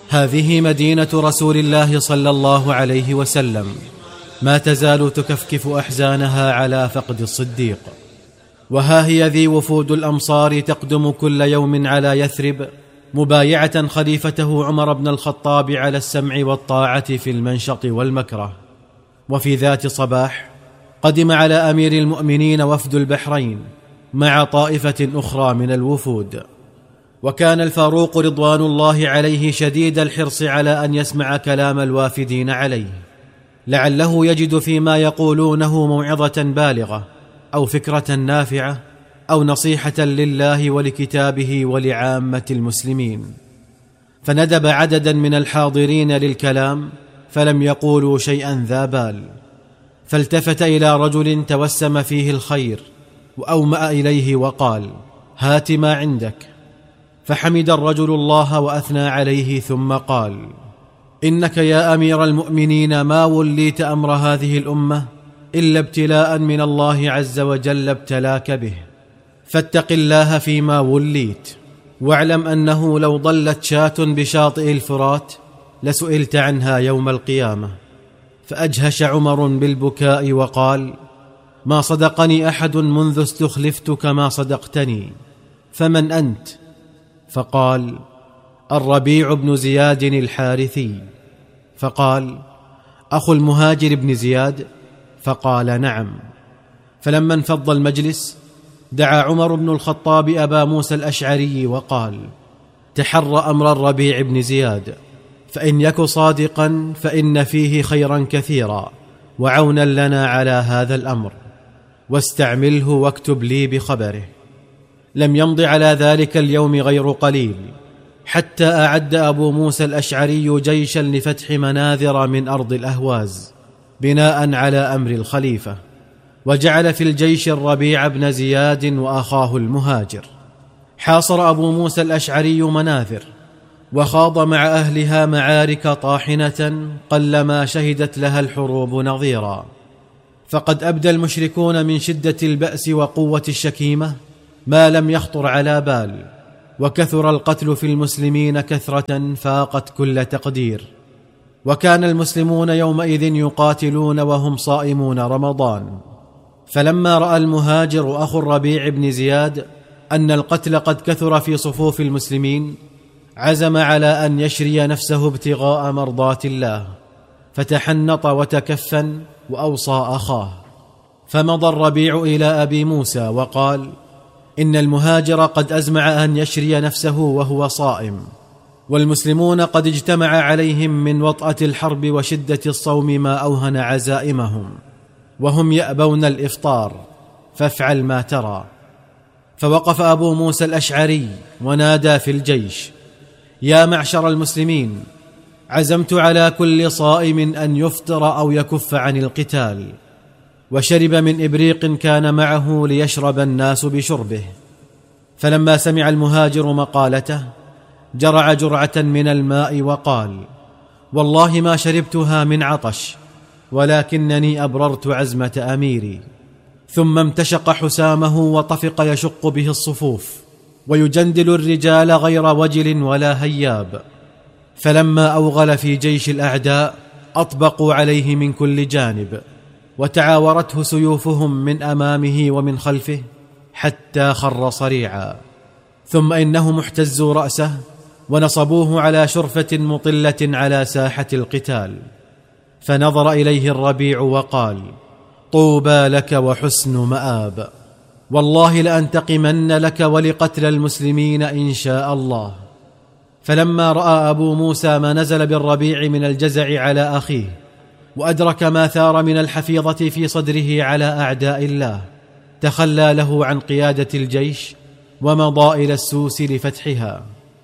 هذه مدينة رسول الله صلى الله عليه وسلم، ما تزال تكفكف أحزانها على فقد الصديق. وها هي ذي وفود الأمصار تقدم كل يوم على يثرب مبايعة خليفته عمر بن الخطاب على السمع والطاعة في المنشط والمكره. وفي ذات صباح قدم على أمير المؤمنين وفد البحرين مع طائفة أخرى من الوفود، وكان الفاروق رضوان الله عليه شديد الحرص على أن يسمع كلام الوافدين عليه، لعله يجد فيما يقولونه موعظة بالغة أو فكرة نافعة أو نصيحة لله ولكتابه ولعامة المسلمين. فندب عددا من الحاضرين للكلام فلم يقولوا شيئا ذا بال، فالتفت إلى رجل توسم فيه الخير وأومأ إليه وقال: هات ما عندك. فحمد الرجل الله وأثنى عليه ثم قال: إنك يا أمير المؤمنين ما وليت أمر هذه الأمة إلا ابتلاء من الله عز وجل ابتلاك به، فاتق الله فيما وليت، واعلم أنه لو ضلت شاة بشاطئ الفرات لسئلت عنها يوم القيامة. فأجهش عمر بالبكاء وقال: ما صدقني أحد منذ استخلفت كما صدقتني، فمن أنت؟ فقال: الربيع بن زياد الحارثي. فقال: أخو المهاجر بن زياد؟ فقال: نعم. فلما انفض المجلس دعا عمر بن الخطاب أبا موسى الأشعري وقال: تحر أمر الربيع بن زياد، فإن يك صادقا فإن فيه خيرا كثيرا وعونا لنا على هذا الأمر، واستعمله واكتب لي بخبره. لم يمض على ذلك اليوم غير قليل حتى أعد أبو موسى الأشعري جيشا لفتح مناذر من أرض الأهواز بناء على أمر الخليفة، وجعل في الجيش الربيع بن زياد وأخاه المهاجر. حاصر أبو موسى الأشعري مناذر وخاض مع أهلها معارك طاحنة قلما شهدت لها الحروب نظيرا، فقد أبدى المشركون من شدة البأس وقوة الشكيمة ما لم يخطر على بال، وكثر القتل في المسلمين كثرة فاقت كل تقدير. وكان المسلمون يومئذ يقاتلون وهم صائمون رمضان. فلما رأى المهاجر أخو الربيع بن زياد أن القتل قد كثر في صفوف المسلمين عزم على أن يشري نفسه ابتغاء مرضات الله، فتحنط وتكفن وأوصى أخاه. فمضى الربيع إلى أبي موسى وقال: إن المهاجر قد أزمع أن يشري نفسه وهو صائم، والمسلمون قد اجتمع عليهم من وطأة الحرب وشدة الصوم ما أوهن عزائمهم، وهم يأبون الإفطار، فافعل ما ترى. فوقف أبو موسى الأشعري ونادى في الجيش: يا معشر المسلمين، عزمت على كل صائم أن يفطر أو يكف عن القتال. وشرب من إبريق كان معه ليشرب الناس بشربه. فلما سمع المهاجر مقالته جرع جرعة من الماء وقال: والله ما شربتها من عطش، ولكنني أبررت عزمة أميري. ثم امتشق حسامه وطفق يشق به الصفوف ويجندل الرجال غير وجل ولا هياب. فلما أوغل في جيش الأعداء أطبقوا عليه من كل جانب، وتعاورته سيوفهم من أمامه ومن خلفه حتى خر صريعا. ثم إنهم احتزوا رأسه ونصبوه على شرفة مطلة على ساحة القتال. فنظر إليه الربيع وقال: طوبى لك وحسن مآب، والله لأنتقمن لك ولقتل المسلمين إن شاء الله. فلما رأى أبو موسى ما نزل بالربيع من الجزع على أخيه، وأدرك ما ثار من الحفيظة في صدره على أعداء الله، تخلى له عن قيادة الجيش ومضى إلى السوس لفتحها.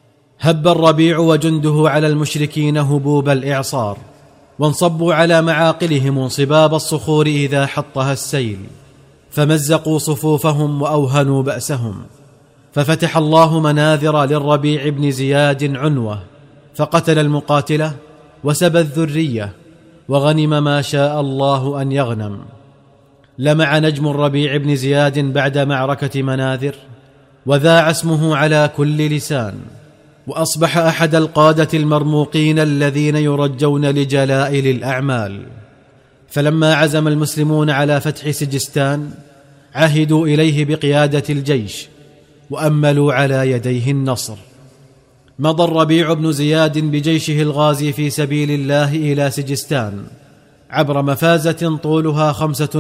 هب الربيع وجنده على المشركين هبوب الإعصار، وانصبوا على معاقلهم انصباب الصخور إذا حطها السيل، فمزقوا صفوفهم وأوهنوا بأسهم. ففتح الله مناذر للربيع بن زياد عنوة، فقتل المقاتلة وسبى الذرية وغنم ما شاء الله أن يغنم. لمع نجم الربيع بن زياد بعد معركة مناذر، وذاع اسمه على كل لسان، وأصبح أحد القادة المرموقين الذين يرجون لجلائل الأعمال. فلما عزم المسلمون على فتح سجستان عهدوا إليه بقيادة الجيش وأملوا على يديه النصر. مضى الربيع بن زياد بجيشه الغازي في سبيل الله إلى سجستان عبر مفازة طولها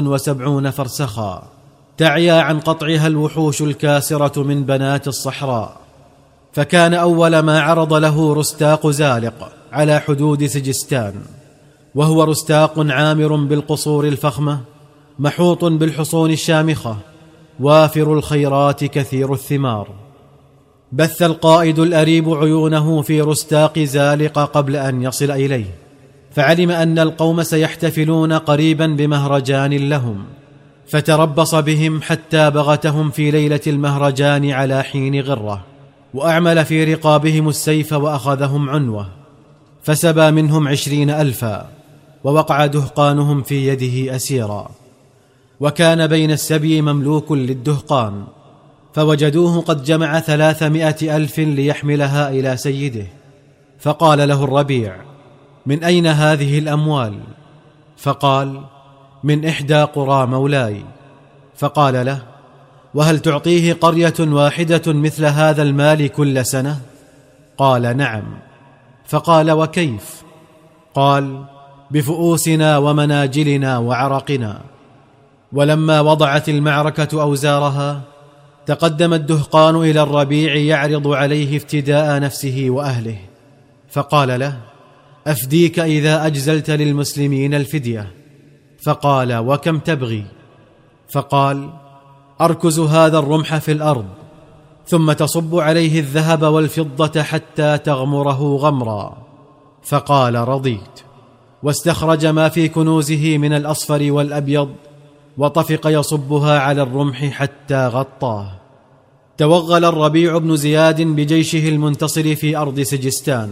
75 فرسخا تعيا عن قطعها الوحوش الكاسرة من بنات الصحراء. فكان أول ما عرض له رستاق زالق على حدود سجستان، وهو رستاق عامر بالقصور الفخمة محوط بالحصون الشامخة وافر الخيرات كثير الثمار. بث القائد الأريب عيونه في رستاق زالق قبل أن يصل إليه، فعلم أن القوم سيحتفلون قريبا بمهرجان لهم، فتربص بهم حتى بغتهم في ليلة المهرجان على حين غرة، وأعمل في رقابهم السيف وأخذهم عنوة، فسبى منهم 20,000، ووقع دهقانهم في يده أسيرا. وكان بين السبي مملوك للدهقان، فوجدوه قد جمع 300,000 ليحملها إلى سيده. فقال له الربيع: من أين هذه الأموال؟ فقال: من إحدى قرى مولاي. فقال له: وهل تعطيه قرية واحدة مثل هذا المال كل سنة؟ قال: نعم. فقال: وكيف؟ قال: بفؤوسنا ومناجلنا وعرقنا. ولما وضعت المعركة أوزارها تقدم الدهقان إلى الربيع يعرض عليه افتداء نفسه وأهله، فقال له: أفديك إذا أجزلت للمسلمين الفدية. فقال: وكم تبغي؟ فقال: أركز هذا الرمح في الأرض، ثم تصب عليه الذهب والفضة حتى تغمره غمرا. فقال: رضيت. واستخرج ما في كنوزه من الأصفر والأبيض وطفق يصبها على الرمح حتى غطاه. توغل الربيع بن زياد بجيشه المنتصر في أرض سجستان،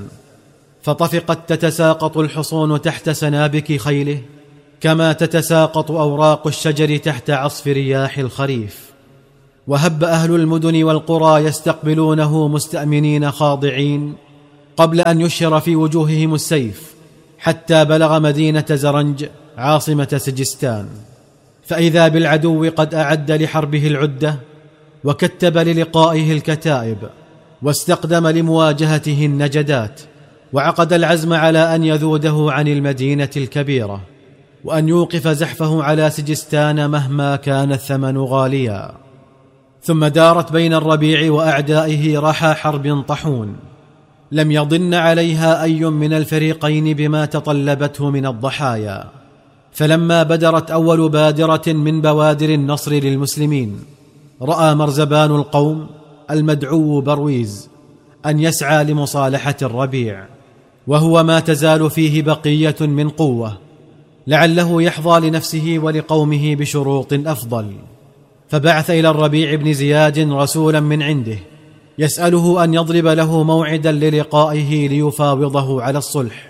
فطفقت تتساقط الحصون تحت سنابك خيله كما تتساقط أوراق الشجر تحت عصف رياح الخريف. وهب أهل المدن والقرى يستقبلونه مستأمنين خاضعين قبل أن يشهر في وجوههم السيف، حتى بلغ مدينة زرنج عاصمة سجستان، فإذا بالعدو قد أعد لحربه العدة، وكتب للقائه الكتائب، واستقدم لمواجهته النجدات، وعقد العزم على أن يذوده عن المدينة الكبيرة، وأن يوقف زحفه على سجستان مهما كان الثمن غاليا. ثم دارت بين الربيع وأعدائه رحى حرب طحون لم يضن عليها أي من الفريقين بما تطلبته من الضحايا. فلما بدرت أول بادرة من بوادر النصر للمسلمين، رأى مرزبان القوم المدعو برويز أن يسعى لمصالحة الربيع، وهو ما تزال فيه بقية من قوة، لعله يحظى لنفسه ولقومه بشروط أفضل. فبعث إلى الربيع بن زياد رسولا من عنده يسأله أن يضرب له موعدا للقائه ليفاوضه على الصلح،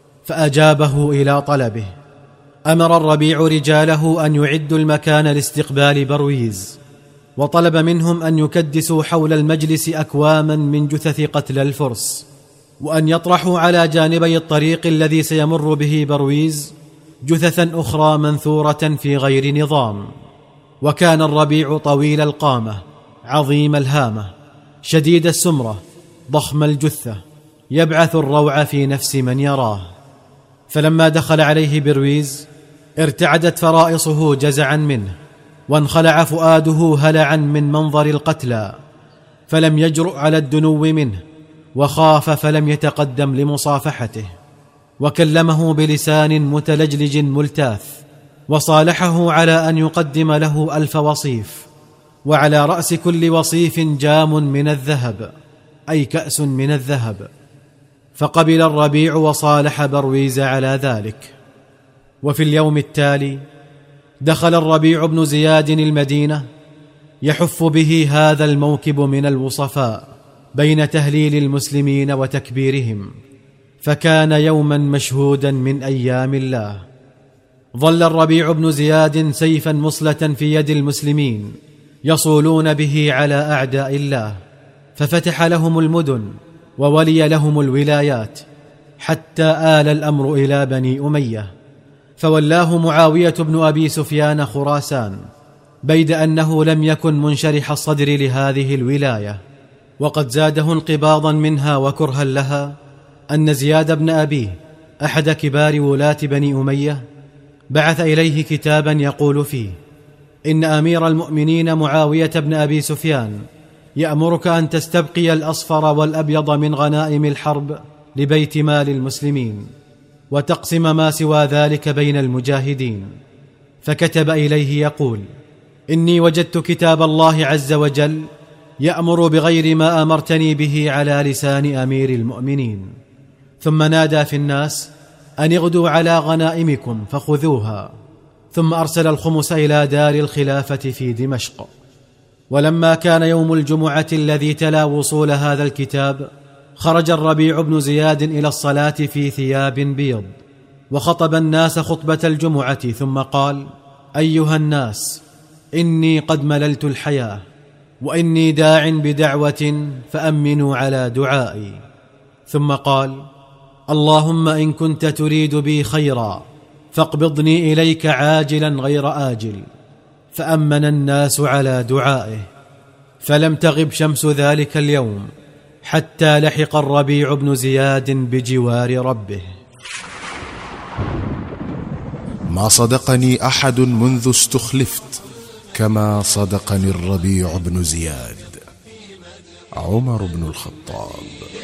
فأجابه إلى طلبه. أمر الربيع رجاله أن يعدوا المكان لاستقبال برويز، وطلب منهم أن يكدسوا حول المجلس أكواما من جثث قتلى الفرس، وأن يطرحوا على جانبي الطريق الذي سيمر به برويز جثثا أخرى منثورة في غير نظام. وكان الربيع طويل القامة عظيم الهامة شديد السمرة ضخم الجثة، يبعث الروع في نفس من يراه. فلما دخل عليه برويز ارتعدت فرائصه جزعا منه، وانخلع فؤاده هلعا من منظر القتلى، فلم يجرؤ على الدنو منه، وخاف فلم يتقدم لمصافحته. وكلمه بلسان متلجلج ملتاث، وصالحه على أن يقدم له 1000 وصيف، وعلى رأس كل وصيف جام من الذهب، أي كأس من الذهب. فقبل الربيع وصالح برويز على ذلك. وفي اليوم التالي دخل الربيع بن زياد المدينة يحف به هذا الموكب من الوصفاء بين تهليل المسلمين وتكبيرهم، فكان يوما مشهودا من أيام الله. ظل الربيع بن زياد سيفا مصلة في يد المسلمين يصولون به على أعداء الله، ففتح لهم المدن وولي لهم الولايات، حتى آل الأمر إلى بني أمية، فولاه معاوية بن أبي سفيان خراسان، بيد أنه لم يكن منشرح الصدر لهذه الولاية. وقد زاده انقباضا منها وكرها لها أن زياد بن أبيه أحد كبار ولاة بني أمية بعث إليه كتابا يقول فيه: إن أمير المؤمنين معاوية بن أبي سفيان يأمرك أن تستبقي الأصفر والأبيض من غنائم الحرب لبيت مال المسلمين، وتقسم ما سوى ذلك بين المجاهدين. فكتب إليه يقول: إني وجدت كتاب الله عز وجل يأمر بغير ما أمرتني به على لسان أمير المؤمنين. ثم نادى في الناس أن اغدوا على غنائمكم فخذوها، ثم أرسل الخمس إلى دار الخلافة في دمشق. ولما كان يوم الجمعة الذي تلا وصول هذا الكتاب، خرج الربيع بن زياد إلى الصلاة في ثياب بيض، وخطب الناس خطبة الجمعة، ثم قال: أيها الناس، إني قد مللت الحياة، وإني داع بدعوة فأمنوا على دعائي. ثم قال: اللهم إن كنت تريد بي خيرا فاقبضني إليك عاجلا غير آجل. فأمن الناس على دعائه، فلم تغب شمس ذلك اليوم حتى لحق الربيع بن زياد بجوار ربه. ما صدقني أحد منذ استخلفت كما صدقني الربيع بن زياد. عمر بن الخطاب.